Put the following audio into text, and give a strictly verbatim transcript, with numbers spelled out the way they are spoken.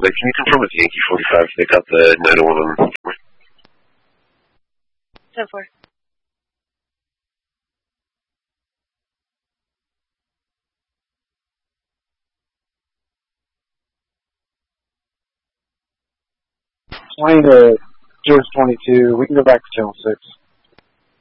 then can you confirm with Yankee forty-five if they got the nine oh one on? ten four. Plane to George twenty-two. We can go back to Channel six.